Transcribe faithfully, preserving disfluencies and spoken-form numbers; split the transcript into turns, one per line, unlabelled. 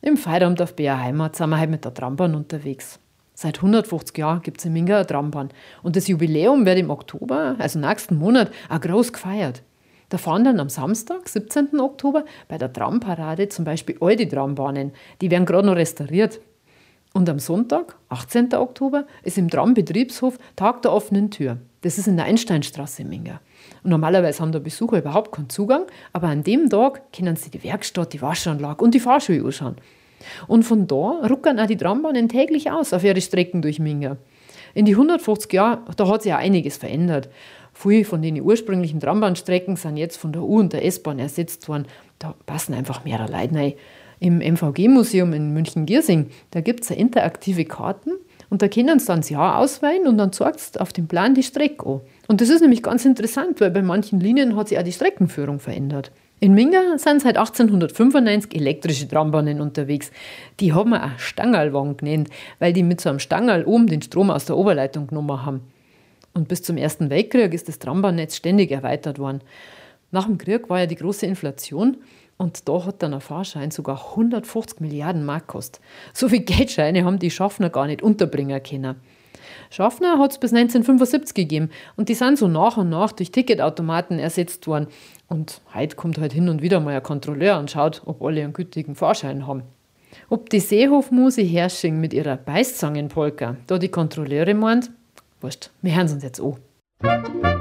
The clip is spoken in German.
Im Feierabend auf B R Heimat sind wir heute mit der Trambahn unterwegs. Seit hundertfünfzig Jahren gibt es in Minga eine Trambahn. Und das Jubiläum wird im Oktober, also nächsten Monat, auch groß gefeiert. Da fahren dann am Samstag, siebzehnten Oktober, bei der Tramparade zum Beispiel alte Trambahnen. Die werden gerade noch restauriert. Und am Sonntag, achtzehnten Oktober, ist im Trambetriebshof Tag der offenen Tür. Das ist in der Einsteinstraße in Minga. Und normalerweise haben da Besucher überhaupt keinen Zugang, aber an dem Tag können sie die Werkstatt, die Waschanlage und die Fahrschule anschauen. Und von da ruckern auch die Trambahnen täglich aus auf ihre Strecken durch Minga. In die hundertfünfzig Jahren, da hat sich ja einiges verändert. Viele von den ursprünglichen Trambahnstrecken sind jetzt von der U- und der S-Bahn ersetzt worden. Da passen einfach mehrere Leute rein. Im M V G-Museum in München-Giersing, da gibt es interaktive Karten und da können sie dann das Jahr auswählen und dann zeigt es auf dem Plan die Strecke an. Und das ist nämlich ganz interessant, weil bei manchen Linien hat sich auch die Streckenführung verändert. In Minga sind seit achtzehnhundertfünfundneunzig elektrische Trambahnen unterwegs. Die haben wir auch Stangerlwagen genannt, weil die mit so einem Stangerl oben den Strom aus der Oberleitung genommen haben. Und bis zum Ersten Weltkrieg ist das Trambahnnetz ständig erweitert worden. Nach dem Krieg war ja die große Inflation und da hat dann ein Fahrschein sogar hundertfünfzig Milliarden Mark gekostet. So viele Geldscheine haben die Schaffner gar nicht unterbringen können. Schaffner hat es bis neunzehnhundertfünfundsiebzig gegeben und die sind so nach und nach durch Ticketautomaten ersetzt worden. Und heute kommt halt hin und wieder mal ein Kontrolleur und schaut, ob alle einen gültigen Fahrschein haben. Ob die Seehofmuse Hersching mit ihrer Beißzangenpolka da die Kontrolleure meint, wurscht, wir hören uns jetzt an.